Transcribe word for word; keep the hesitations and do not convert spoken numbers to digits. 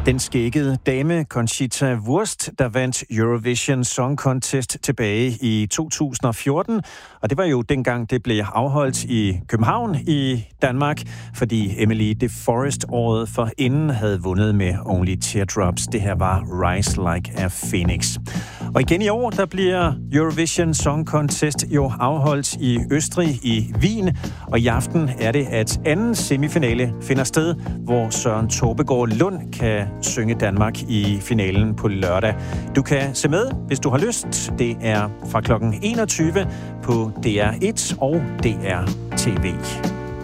Den skæggede dame Conchita Wurst, der vandt Eurovision Song Contest tilbage i to tusind og fjorten. Og det var jo dengang, det blev afholdt i København i Danmark, fordi Emily de Forest året for inden havde vundet med Only Teardrops. Det her var Rise Like a Phoenix. Og igen i år, der bliver Eurovision Song Contest jo afholdt i Østrig i Wien. Og i aften er det, at anden semifinale finder sted, hvor Søren Torpegaard Lund kan synge Danmark i finalen på lørdag. Du kan se med, hvis du har lyst. Det er fra klokken enogtyve på D R et og D R T V.